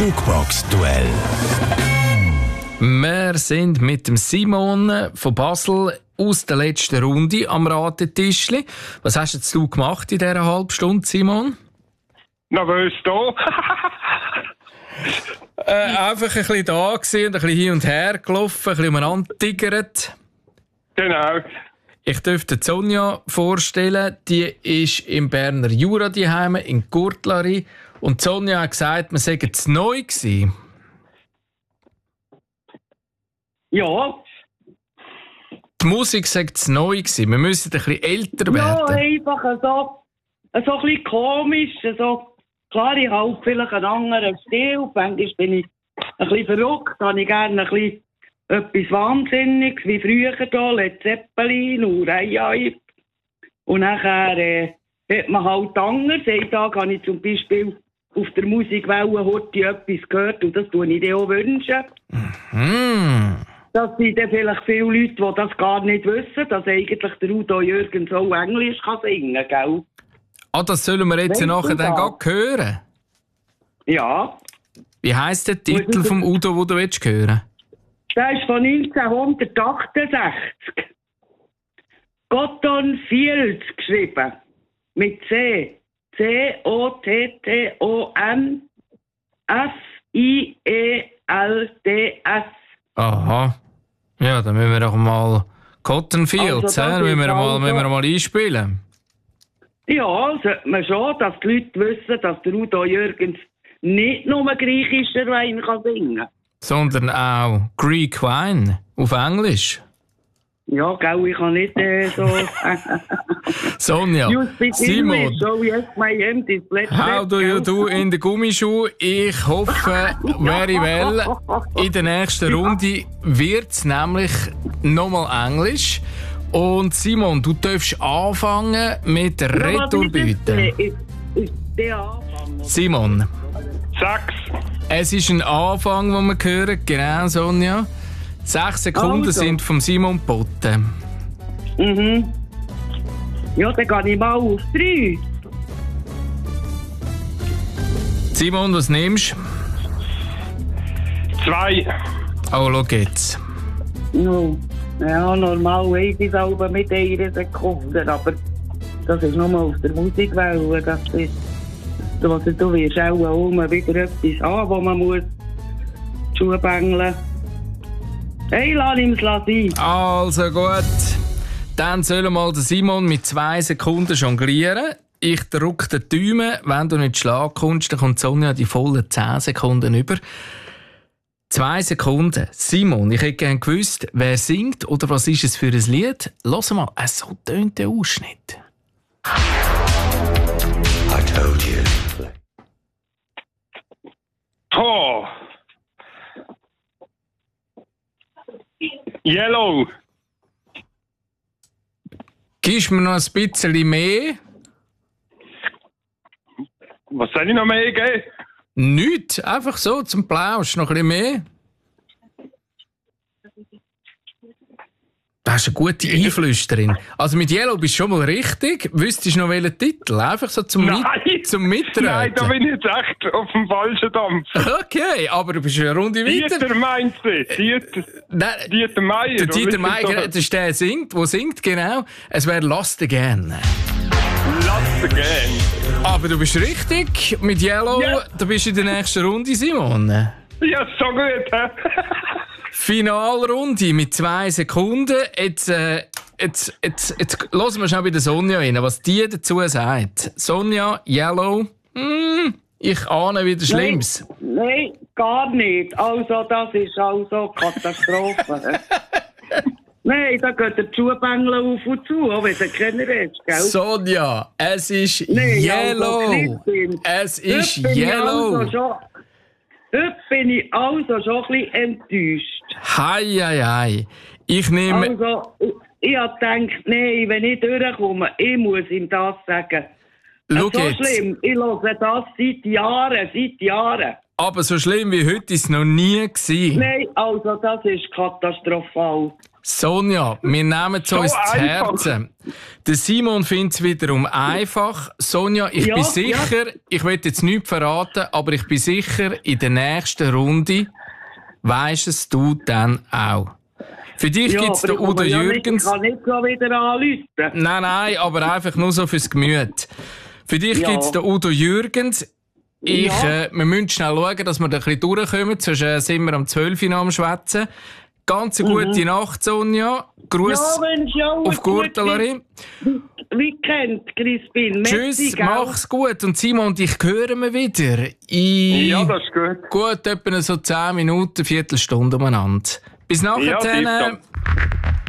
Jukebox-Duell. Wir sind mit dem Simon von Basel aus der letzten Runde am Ratetischli. Was hast jetzt du gemacht in dieser halben Stunde, Simon? Nervös da. Einfach ein bisschen da gewesen und ein bisschen hin und her gelaufen, ein bisschen umeinander tigert. Genau. Ich dürfte Sonja vorstellen, die ist im Berner Jura daheim, in Gurtlari. Und Sonja hat gesagt, wir seien zu neu gewesen. Ja. Die Musik sei zu neu gewesen. Wir müssen ein bisschen älter werden. Ja, einfach so ein bisschen komisch. So. Klar, ich habe vielleicht einen anderen Stil. Manchmal bin ich ein bisschen verrückt. Da habe ich gerne ein bisschen etwas Wahnsinniges, wie früher hier, Led Zeppelin und Rai. Und nachher hat man halt anders. Einen Tag habe ich zum Beispiel auf der Musikwelle heute etwas gehört und das tue ich dir auch wünschen. Das sind dann vielleicht viele Leute, die das gar nicht wissen, dass eigentlich der Udo Jürgens auch Englisch kann singen kann, gell? Ah, das sollen wir jetzt nachher dann gar hören? Ja. Wie heisst der Titel vom Udo, den du hören willst? Der ist von 1968. Cotton Fields geschrieben. Mit C. C-O-T-T-O-N F-I-E-L-D-S. Aha. Ja, dann müssen wir doch mal Cotton Fields, Also, müssen wir mal einspielen. Ja, sollte man schon, dass die Leute wissen, dass der Udo Jürgens nicht nur griechischer Wein kann singen. Sondern auch Greek Wine auf Englisch. Ja, gell, ich kann nicht so... Sonja, Simon, so yes, my hand is flat. how do you do in den Gummischuh? Ich hoffe, very well. In der nächsten Runde wird es nämlich nochmal Englisch. Und Simon, du darfst anfangen mit Retourbüten. Simon. 6. Es ist ein Anfang, den wir hören. Genau, Sonja. 6 Sekunden Also. sind vom Simon geboten. Mhm. Ja, dann gehe ich mal auf 3. Simon, was nimmst 2. du? Oh, schau jetzt. No. Ja, normal weiss ich es aber mit 1 Sekunde, aber das ist nur auf der Musikwelle. Das ist, du wirst auch wieder etwas haben, wo man muss Schuhbängeln. Hey, lass ihm es sein. Also gut. Dann soll mal der Simon mit 2 Sekunden jonglieren. Ich drücke den Daumen. Wenn du nicht schlagen kommst, dann kommt Sonja die vollen 10 Sekunden über. 2 Sekunden. Simon, ich hätte gerne gewusst, wer singt oder was ist es für ein Lied. Lass mal, so tönt der Ausschnitt. I told you. Oh. Yellow. Gibst du mir noch ein bisschen mehr? Was soll ich noch mehr geben? Nichts, einfach so zum Plausch. Noch ein bisschen mehr. Du hast eine gute Einflüsterin. Also mit Yellow bist du schon mal richtig. Wüsstest du noch welchen Titel? Einfach so zum Mitreden. Nein, da bin ich jetzt echt auf dem falschen Dampf. Okay, aber du bist eine Runde weiter. Dieter meinst du? Dieter Meier. Der Dieter Meier, das ist der singt, genau. Es wäre Lost Again. Lost Again. Aber du bist richtig. Mit Yellow, Ja. Du bist in der nächsten Runde, Simon. Ja, so gut, hä? Finalrunde mit 2 Sekunden. Jetzt hören wir schon bei der Sonja rein, was die dazu sagt. Sonja, Yellow, ich ahne wieder Schlimmes. Nein, gar nicht. Also, das ist also Katastrophe. Nein, da geht der Schuhbängel auf und zu, auch wenn du keiner hast, gell? Sonja, es ist Nein, Yellow. Also, Es ist heute Yellow. Heute bin ich also schon ein bisschen enttäuscht. Hei. Ich nehme... Also, ich habe gedacht, nein, wenn ich durchkomme, ich muss ihm das sagen. Schau So jetzt. schlimm, ich höre das seit Jahren. Aber so schlimm wie heute ist es noch nie gewesen. Nein, also das ist katastrophal. Sonja, wir nehmen es So uns zu einfach. Herzen. Der Simon findet es wiederum einfach. Sonja, ich bin sicher, ich will jetzt nichts verraten, aber ich bin sicher, in der nächsten Runde weisst es du dann auch. Für dich gibt es den Udo Jürgens. Ich kann nicht so wieder anrufen. Nein, aber einfach nur so fürs Gemüt. Für dich gibt es den Udo Jürgens. Wir müssen schnell schauen, dass wir da ein bisschen durchkommen, sonst sind wir am 12 Uhr am Schwätzen. Ganz eine gute Nacht, Sonja. Gruß auf Gurtelari. Wie kennt Crispin? Tschüss, mach's gut. Und Simon, dich hören wir wieder. Ja, das ist gut. Gut, etwa so 10 Minuten, Viertelstunde umeinander. Bis nachher. Ja,